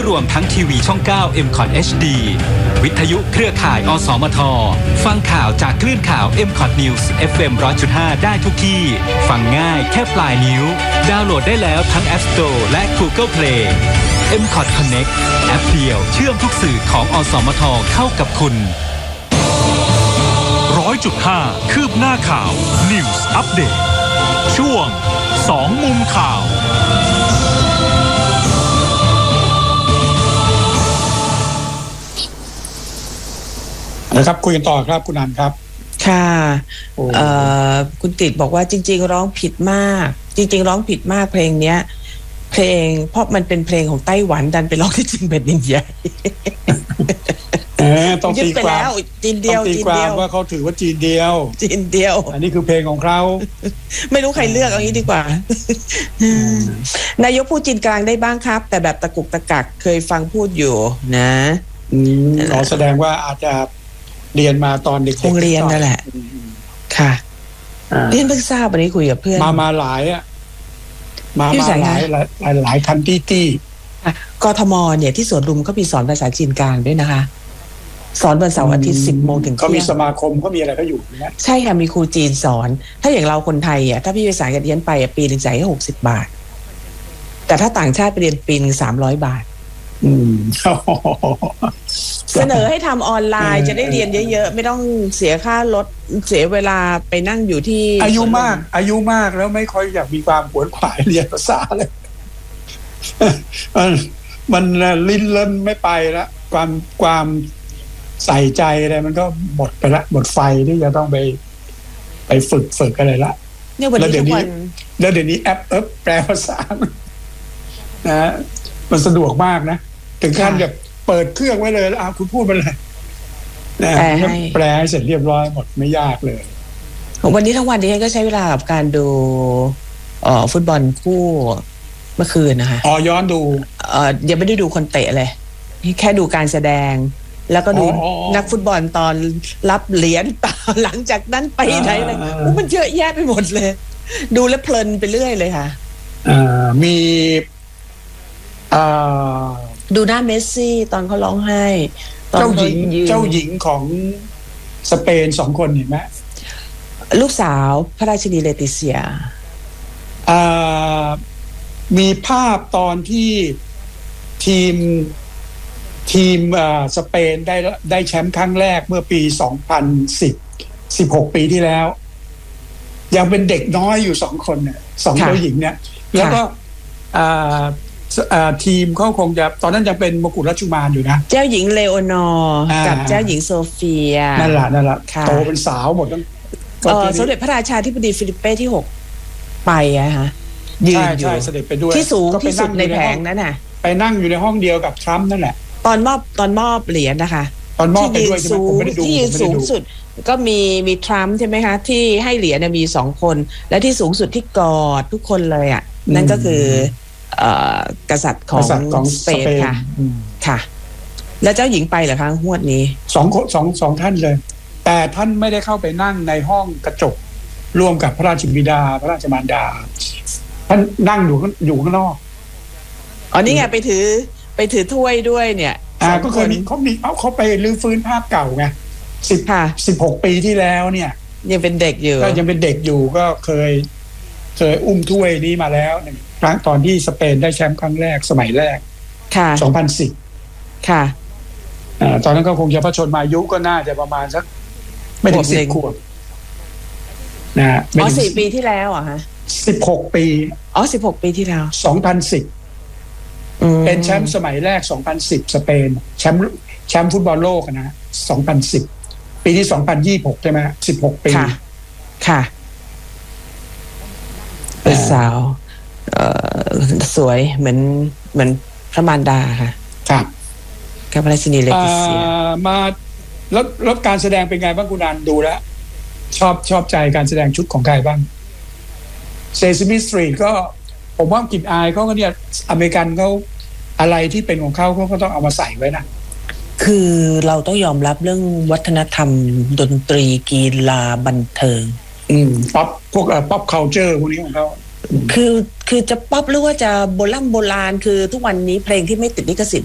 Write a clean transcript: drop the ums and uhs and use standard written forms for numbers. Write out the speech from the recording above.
รวมทั้งทีวีช่อง 9 MCOT HD วิทยุเครือข่ายอสมทฟังข่าวจากคลื่นข่าว MCOT News FM 100.5 ได้ทุกที่ฟังง่ายแค่ปลายนิ้วดาวน์โหลดได้แล้วทั้ง App Store และ Google Play MCOT Connect แอปเดียวเชื่อมทุกสื่อของอสมทเข้ากับคุณ 100.5 คืบหน้าข่าว News Update ช่วง2มุมข่าวนะครับคุยกันต่อครับคุณอันครับค่ะคุณติดบอกว่าจริงๆร้องผิดมากจริงๆร้องผิดมากเพลงเนี้ยเพลงเพราะมันเป็นเพลงของไต้หวันดันไปร้องที่จีนแผ่นดินใหญ่ต้องตีความจีนเดียวตีความว่าเขาถือว่าจีนเดียวอันนี้คือเพลงของเขาไม่รู้ใครเลือกเอางี้ดีกว่านายกพูดจีนกลางได้บ้างครับแต่แบบตะกุกตะกักเคยฟังพูดอยู่นะแสดงว่าอาจจะเรียนมาตอนเด็กๆคงเรียนนั่นแหละค่ะเรียนเพิ่งทราบวันนี้คุยกับเพื่อนมาหลายอ่ะมาหลายคันที่กทมเนี่ยที่สวนลุมเขามีสอนภาษาจีนกลางด้วยนะคะสอนวันเสาร์อาทิตย์ 10 โมงถึงเที่ยงเขามีสมาคมเขามีอะไรก็อยู่นะใช่ค่ะมีครูจีนสอนถ้าอย่างเราคนไทยอ่ะถ้าพี่ไปสายกับเรียนไปปีนึงจ่ายแค่60 บาทแต่ถ้าต่างชาติไปเรียนปีนึง300 บาทเสนอให้ทำออนไลน์จะได้เรียนเยอะๆไม่ต้องเสียค่ารถเสียเวลาไปนั่งอยู่ที่อายุมากแล้วไม่ค่อยอยากมีความขวนขวายเรียนภาษาเลยมันลิ้นเริ่มไม่ไปแล้วความใส่ใจอะไรมันก็หมดไปละหมดไฟที่จะต้องไปฝึกอะไรละแล้วเดี๋ยวนี้แอปแปลภาษานะมันสะดวกมากนะถึงขั้นแบบเปิดเครื่องไว้เลยแล้วคุณพูดไปเลยนะแปลให้เสร็จเรียบร้อยหมดไม่ยากเลยวันนี้ทั้งวันนี้ก็ใช้เวลากับการดูฟุตบอลคู่เมื่อคืนนะคะย้อนดูยังไม่ได้ดูคนเตะเลยแค่ดูการแสดงแล้วก็ดูนักฟุตบอลตอนรับเหรียญต่อหลังจากนั้นไปไหนเลยมันเยอะแยะไปหมดเลยดูแล้วเพลินไปเรื่อยเลยค่ะมีดูหน้าเมสซี่ตอนเขาร้องไห้เจ้าหญิงของสเปน2 คนเห็นไหมลูกสาวพระราชินีเลติเซียมีภาพตอนที่ทีมสเปนได้แชมป์ครั้งแรกเมื่อปี16 ปีที่แล้วยังเป็นเด็กน้อยอยู่2 คนเนี่ย2 เจ้าหญิงเนี่ยแล้วก็ทีมเขาคงจะตอนนั้นยังเป็นมกุฎราชกุมารอยู่นะเจ้าหญิงเลโอนอร์กับเจ้าหญิงโซเฟียนั่นแหละโตเป็นสาวหมดทั้งสมเด็จพระราชาธิบดีฟิลิปเป้ที่6ไปอะฮะยืนอยู่เสด็จไปด้วยที่สูงที่สุดในแผงนั้นน่ะไปนั่งอยู่ในห้องเดียวกับทรัมป์นั่นแหละตอนมอบเหรียญนะคะตอนมอบไปด้วยที่ยืนสูงสุดก็มีทรัมป์ใช่ไหมคะที่ให้เหรียญมี2 คนและที่สูงสุดที่กอดทุกคนเลยอ่ะนั่นก็คือกษัตริย์ของสเปนค่ะแล้วเจ้าหญิงไปเหรอคะงวดนี้ 2 ท่านเลยแต่ท่านไม่ได้เข้าไปนั่งในห้องกระจกร่วมกับพระราชบิดาพระราชมารดาท่านนั่งอยู่ข้างนอกนี่ไงไปถือถ้วยด้วยเนี่ยก็เคยมีเขาไปรื้อฟื้นภาพเก่าไง16 ปีที่แล้วเนี่ยยังเป็นเด็กอยู่ก็ยังเป็นเด็กอยู่ก็เคยอุ้มถ้วยนี้มาแล้วครั้งตอนที่สเปนได้แชมป์ครั้งแรกสมัยแรกค่ะ 2010 ค่ะตอนนั้นก็คงจะพระชนมายุก็น่าจะประมาณสักไม่ถึง10 ขวบนะ 4 ปีที่แล้วอ่ะฮะ 16 ปี 16 ปีที่แล้ว 2010เป็นแชมป์สมัยแรก2010สเปนแชมป์ฟุตบอลโลกนะ2010ปีที่2026ใช่ไหม16 ปีค่ะเป็นสาวสวยเหมือนพระมารดาค่ะครับกับพระราชินีเลติเซียมาแล้วการแสดงเป็นไงบ้างคุณนันดูแล้วชอบใจการแสดงชุดของใครบ้างเซซามิสตรีทก็ผมว่ากลิ่นอายเขาก็เนี่ยอเมริกันเขาอะไรที่เป็นของเขาก็ต้องเอามาใส่ไว้นะคือเราต้องยอมรับเรื่องวัฒนธรรมดนตรีกีฬาบันเทิงป๊อปพวกป๊อปคัลเจอร์พวกนี้ของเขาคือจะป๊อปหรือว่าจะโบราณคือทุกวันนี้เพลงที่ไม่ติดลิขสิทธิ์